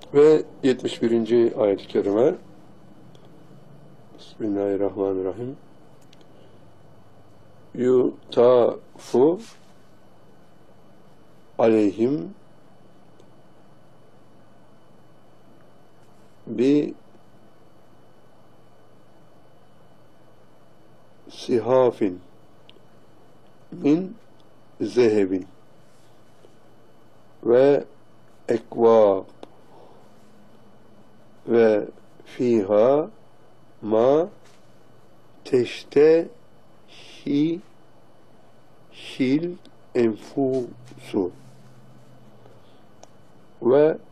Ve 71. ayet-i kerime. Bismillahirrahmanirrahim. Yutafu aleyhim bi sihafin min zehebin ve ekvab ve fiha ma teştehi hil enfusu ve